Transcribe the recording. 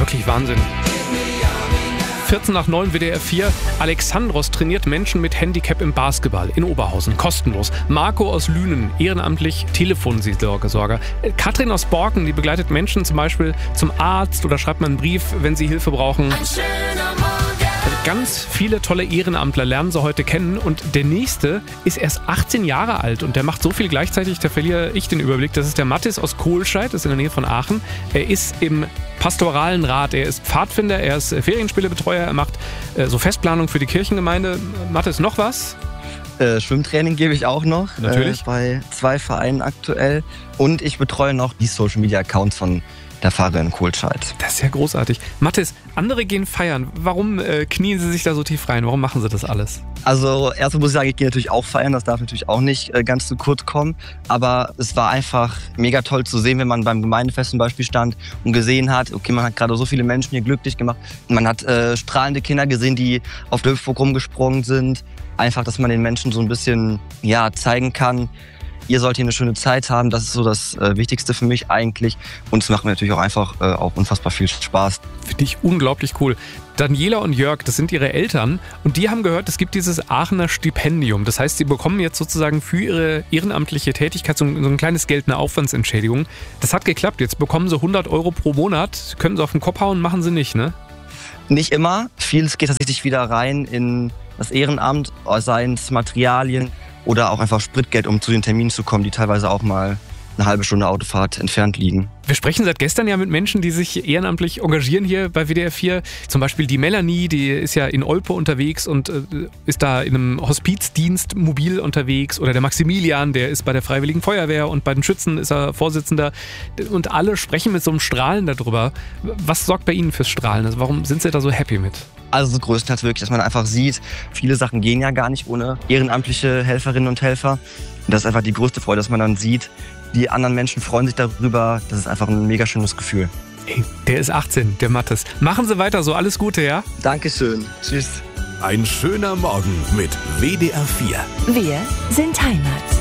Wirklich Wahnsinn. 14:09 WDR 4. Alexandros trainiert Menschen mit Handicap im Basketball in Oberhausen. Kostenlos. Marco aus Lünen, ehrenamtlich Telefonseelsorger. Katrin aus Borken, die begleitet Menschen zum Beispiel zum Arzt oder schreibt mal einen Brief, wenn sie Hilfe brauchen. Ganz viele tolle Ehrenamtler lernen sie heute kennen und der nächste ist erst 18 Jahre alt und der macht so viel gleichzeitig, da verliere ich den Überblick. Das ist der Mathis aus Kohlscheid, das ist in der Nähe von Aachen. Er ist im pastoralen Rat, er ist Pfadfinder, er ist Ferienspielebetreuer, er macht so Festplanung für die Kirchengemeinde. Mathis, noch was? Schwimmtraining gebe ich auch noch. Natürlich. Bei 2 Vereinen aktuell. Und ich betreue noch die Social-Media-Accounts von der Pfarrerin Kohlscheid. Das ist ja großartig. Mathis, andere gehen feiern. Warum knien sie sich da so tief rein? Warum machen sie das alles? Also erstmal muss ich sagen, ich gehe natürlich auch feiern. Das darf natürlich auch nicht ganz zu kurz kommen. Aber es war einfach mega toll zu sehen, wenn man beim Gemeindefest zum Beispiel stand und gesehen hat, okay, man hat gerade so viele Menschen hier glücklich gemacht. Man hat strahlende Kinder gesehen, die auf der Hüpfburg rumgesprungen sind. Einfach, dass man den Menschen so ein bisschen zeigen kann, ihr sollt hier eine schöne Zeit haben. Das ist so das Wichtigste für mich eigentlich. Und es macht mir natürlich auch einfach auch unfassbar viel Spaß. Finde ich unglaublich cool. Daniela und Jörg, das sind ihre Eltern und die haben gehört, es gibt dieses Aachener Stipendium. Das heißt, sie bekommen jetzt sozusagen für ihre ehrenamtliche Tätigkeit so ein kleines Geld, eine Aufwandsentschädigung. Das hat geklappt. Jetzt bekommen sie 100 € pro Monat. Können sie auf den Kopf hauen, machen sie nicht, ne? Nicht immer. Vieles geht tatsächlich wieder rein in das Ehrenamt, seien es Materialien oder auch einfach Spritgeld, um zu den Terminen zu kommen, die teilweise auch mal eine halbe Stunde Autofahrt entfernt liegen. Wir sprechen seit gestern ja mit Menschen, die sich ehrenamtlich engagieren hier bei WDR 4. Zum Beispiel die Melanie, die ist ja in Olpe unterwegs und ist da in einem Hospizdienst mobil unterwegs. Oder der Maximilian, der ist bei der Freiwilligen Feuerwehr und bei den Schützen ist er Vorsitzender. Und alle sprechen mit so einem Strahlen darüber. Was sorgt bei Ihnen fürs Strahlen? Also warum sind Sie da so happy mit? Also größtenteils wirklich, dass man einfach sieht, viele Sachen gehen ja gar nicht ohne ehrenamtliche Helferinnen und Helfer. Und das ist einfach die größte Freude, dass man dann sieht, die anderen Menschen freuen sich darüber. Das ist einfach ein mega schönes Gefühl. Ey, der ist 18, der Mathis. Machen Sie weiter so, alles Gute, ja? Dankeschön. Tschüss. Ein schöner Morgen mit WDR 4. Wir sind Heimat.